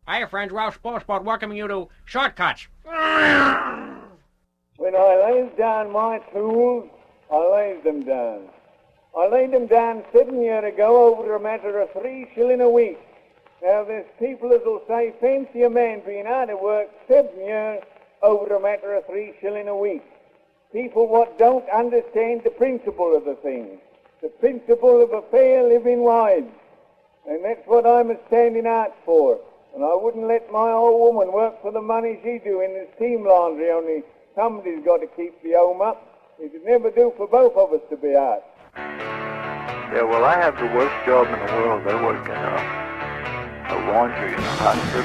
Hiya, friends. Ralph Sportsport welcoming you to Shortcuts. When I laid down my tools, I laid them down. I laid them down 7 years ago over a matter of 3 shilling a week. Now, there's people that'll say, fancy a man being out of work 7 years over a matter of 3 shilling a week. People what don't understand the principle of the thing, the principle of a fair living wage. And that's what I'm standing out for. And I wouldn't let my old woman work for the money she do in the steam laundry, only somebody's got to keep the home up. It'd never do for both of us to be out. Yeah, well, I have the worst job in the world. I work in a laundry in a hospital.